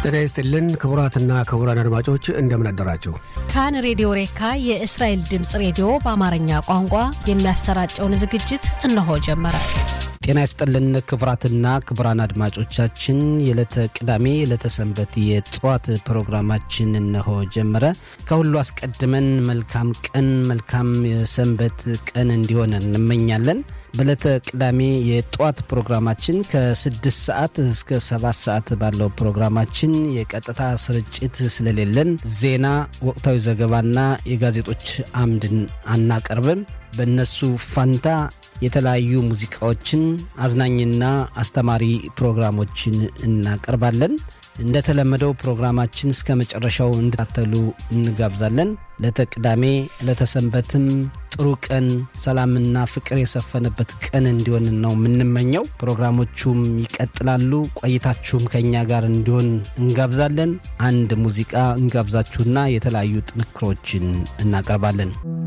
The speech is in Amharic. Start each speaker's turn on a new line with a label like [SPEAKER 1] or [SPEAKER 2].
[SPEAKER 1] ጤና ይስጥልን ክቡራትና ክቡራን አድማጮች እንደምን አደራችሁ።
[SPEAKER 2] ካን ሬዲዮ ሬካ የእስራኤል ድምጽ ሬዲዮ በአማርኛ ቋንቋ የሚያሰራጨውን ዝግጅት እነሆ ጀመረ።
[SPEAKER 3] ጤና ይስጥልን ክቡራትና ክቡራን አድማጮቻችን የዕለተ ቅዳሜ የዕለተ ሰንበት የጧት ፕሮግራማችን እነሆ ጀመረ። ከሁሉ አስቀድመን መልካም ቀን መልካም የሰንበት ቀን እንዲሆን እንመኛለን። በዕለተ ቅዳሜ የጧት ፕሮግራማችን ከ6 ሰዓት እስከ 7 ሰዓት ባለው ፕሮግራማችን የቀጥታ ስርጭት ስለሌለን ዜና፣ ወቅታዊ ዘገባና የጋዜጦች አምድን አናቀርብም። በእነሱ ፋንታ የተለያዩ ሙዚቃዎችን አዝናኝና አስተማሪ ፕሮግራሞችን እናቀርባለን። እንደተለመደው ፕሮግራማችን እስከ መጨረሻው እንድታተሉ እንጋብዛለን። ለተቅዳሜ ለተሰንበትም ጥሩ ቀን ሰላምና ፍቅር የሰፈነበት ቀን እንዲሆን ነው የምንመኘው። ፕሮግራሞቹም ይቀጥላሉ። ቆይታችሁም ከኛ ጋር እንዲሆን እንጋብዛለን። አንድ ሙዚቃ እንጋብዛችሁና የተለያዩ ጥንክሮችን እናቀርባለን።